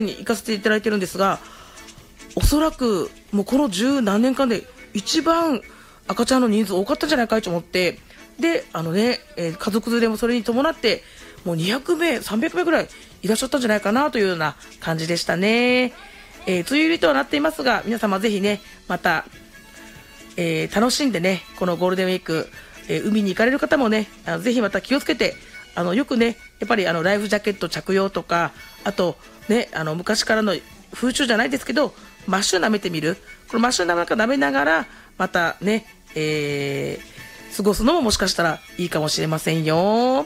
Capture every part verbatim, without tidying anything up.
に行かせていただいてるんですが、おそらくもうこの十何年間で一番赤ちゃんの人数多かったんじゃないかと思って、であのね、えー、家族連れもそれに伴ってもうにひゃくめいさんびゃくめいぐらいいらっしゃったんじゃないかなというような感じでしたね。えー、梅雨入りとはなっていますが、皆様ぜひねまた、えー、楽しんでね、このゴールデンウィーク、えー、海に行かれる方もね、あのぜひまた気をつけて、あのよくねやっぱりあのライフジャケット着用とか、あとね、あの昔からの風習じゃないですけど、マッシュ舐めてみる、このマッシュなんか舐めながらまたね、えー、過ごすのももしかしたらいいかもしれませんよ。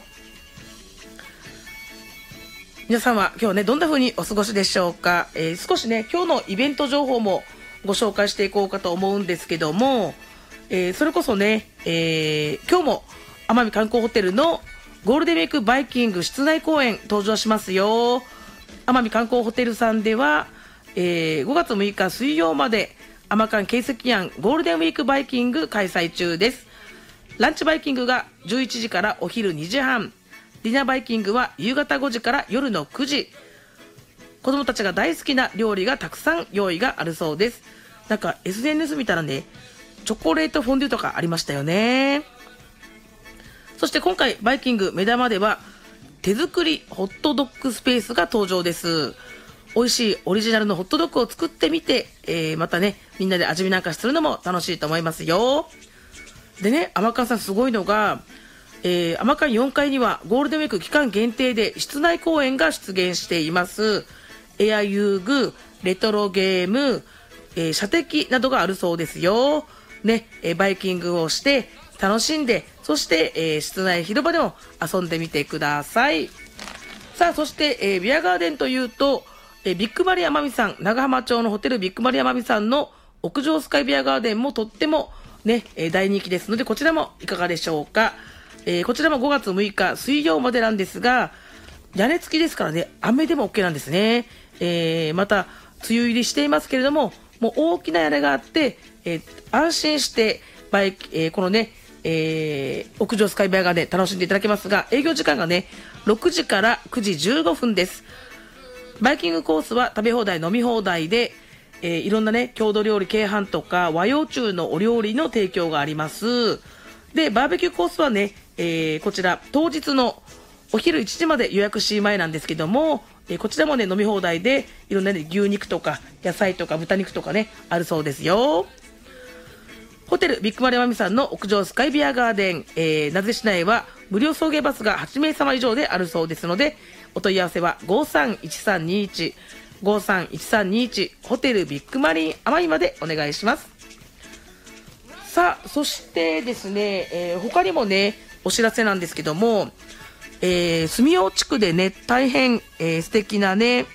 皆さんは今日ねどんな風にお過ごしでしょうか。えー、少しね今日のイベント情報もご紹介していこうかと思うんですけども、えー、それこそね、えー、今日も奄美観光ホテルのゴールデンウィークバイキング室内公演登場しますよ。奄美観光ホテルさんでは、えー、ごがつむいか水曜まで奄観慶石庵ゴールデンウィークバイキング開催中です。ランチバイキングがじゅういちじからお昼にじはん、ディナーバイキングは夕方ごじから夜のくじ。子供たちが大好きな料理がたくさん用意があるそうです。なんか エスエヌエス 見たらね、チョコレートフォンデュとかありましたよね。そして今回バイキング目玉では手作りホットドッグスペースが登場です。美味しいオリジナルのホットドッグを作ってみて、えー、またねみんなで味見なんかするのも楽しいと思いますよ。でね、甘缶さんすごいのが、えー、甘缶よんかいにはゴールデンウィーク期間限定で室内公演が出現しています。エア遊具、レトロゲーム、えー、射的などがあるそうですよ。ね、えー、バイキングをして楽しんで、そして、えー、室内広場でも遊んでみてください。さあ、そして、えー、ビアガーデンというと、えー、ビッグマリアマミさん、長浜町のホテルビッグマリアマミさんの屋上スカイビアガーデンもとってもね、えー、大人気ですので、こちらもいかがでしょうか。えー、こちらもごがつむいか水曜までなんですが、屋根付きですからね、雨でも OK なんですね。えー、また梅雨入りしていますけれども、もう大きな屋根があって、えー、安心してバイ、えー、このね、えー、屋上スカイビアガーデン楽しんでいただけますが、営業時間がねろくじからくじじゅうごふんです。バイキングコースは食べ放題飲み放題で、えー、いろんなね郷土料理鶏飯とか和洋中のお料理の提供があります。でバーベキューコースはね、えー、こちら当日のお昼いちじまで予約し前なんですけども、えー、こちらもね飲み放題でいろんな、ね、牛肉とか野菜とか豚肉とかねあるそうですよ。ホテルビッグマリアマミさんの屋上スカイビアガーデン、えー、名瀬市内は無料送迎バスがはちめいさま以上であるそうですので、お問い合わせはごさんいちさんにいち ごさんいちさんにいちホテルビッグマリンアマミまでお願いします。さあ、そしてですね、えー、他にもねお知らせなんですけども、えー、住用地区でね大変、えー、素敵なね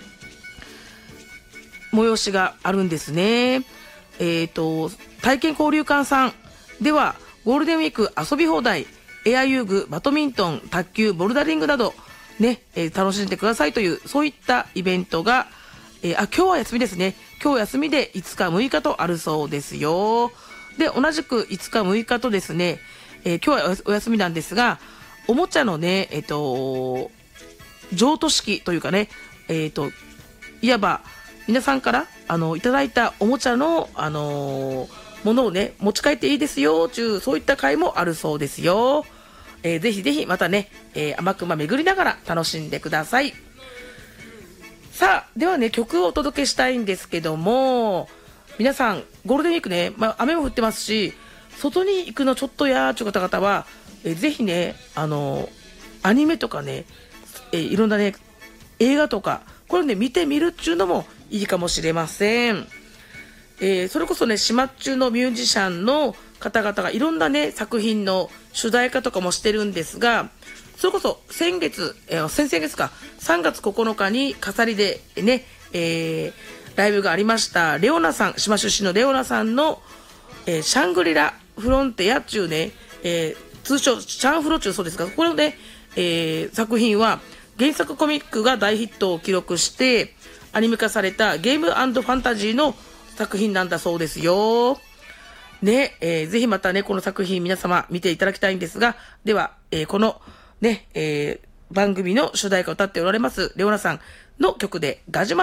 催しがあるんですね。えーと体験交流館さんではゴールデンウィーク遊び放題、エア遊具、バドミントン、卓球、ボルダリングなどね、えー、楽しんでくださいというそういったイベントが、えー、あ今日は休みですね。今日休みでいつかむいかとあるそうですよ。で同じくいつかむいかとですね、えー、今日はお休みなんですが、おもちゃのねえっ、ー、と譲渡式というかね、えっ、ー、といわば皆さんからあのいただいたおもちゃのあのー、ものをね持ち帰っていいですよというそういった会もあるそうですよ。えー、ぜひぜひまたね、えー、天熊巡りながら楽しんでください。さあではね曲をお届けしたいんですけども、皆さんゴールデンウィークね、まあ、雨も降ってますし外に行くのちょっとやーという方々は、えー、ぜひねあのアニメとかね、えー、いろんなね映画とかこれね見てみるっちゅうのもいいかもしれません。えー、それこそね島中のミュージシャンの方々がいろんなね作品の主題歌とかもしてるんですが、それこそ先月、えー、先々月かさんがつここのかに飾りでね、えー、ライブがありましたレオナさん、島出身のレオナさんの、えー、シャングリラフロンティアっていうね、えー、通称シャンフロ中そうですが、これのね、えー、作品は原作コミックが大ヒットを記録してアニメ化されたゲーム&ファンタジーの作品なんだそうですよ。ね、えー、ぜひまたねこの作品皆様見ていただきたいんですが、では、えー、このね、えー、番組の主題歌を歌っておられますレオナさんの曲でガジュマ